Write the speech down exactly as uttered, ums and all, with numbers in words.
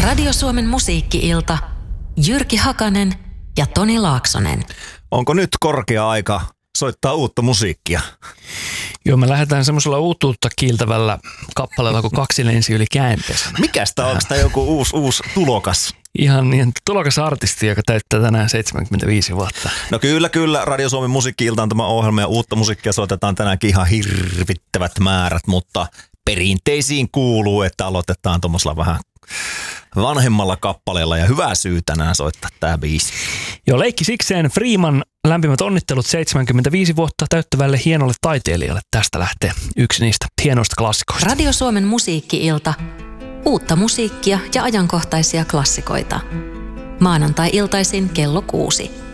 Radio Suomen musiikki-ilta. Jyrki Hakanen ja Toni Laaksonen. Onko nyt korkea aika soittaa uutta musiikkia? Joo, me lähdetään semmoisella uutuutta kiiltävällä kappaleella kuin Kaksi lensi yli käänteessä. Mikäs tää, onko tää joku uusi, uusi tulokas? Ihan niin tulokas artisti, joka täyttää tänään seitsemänkymmentäviisi vuotta. No kyllä, kyllä. Radio Suomen musiikki-ilta on tämä ohjelma ja uutta musiikkia soitetaan tänäänkin ihan hirvittävät määrät, mutta perinteisiin kuuluu, että aloitetaan tuommoisella vähän vanhemmalla kappaleella ja hyvää syy tänään soittaa tää biisi. Joo, leikki sikseen Freeman, lämpimät onnittelut seitsemänkymmentäviisi vuotta täyttävälle hienolle taiteilijalle. Tästä lähtee yksi niistä hienoista klassikoista. Radio Suomen musiikki-ilta. Uutta musiikkia ja ajankohtaisia klassikoita. Maanantai-iltaisin kello kuusi.